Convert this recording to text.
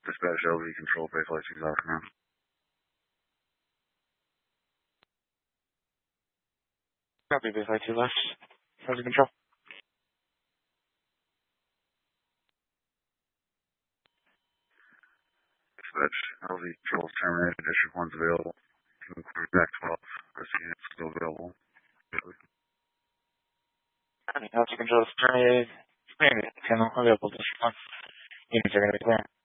Dispatch LV control, base light 2 out now. Copy, base light 2 left. How's the control? Dispatch LV control is terminated. District 1's available. You can clear back 12. Rest units still available. How's the control is terminated? Terminated. Available. District 1. Units are going to be clear.